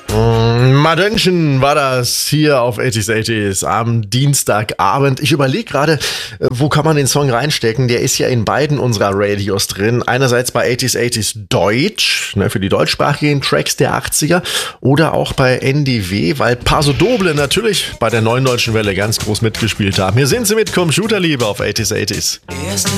Madönchen war das hier auf 80s am Dienstagabend. Ich überlege gerade, wo kann man den Song reinstecken? Der ist ja in beiden unserer Radios drin. Einerseits bei 80s Deutsch, für die deutschsprachigen Tracks der 80er, oder auch bei NDW, weil Paso Doble natürlich bei der Neuen Deutschen Welle ganz groß mitgespielt haben. Hier sind sie mit Computerliebe auf 80s.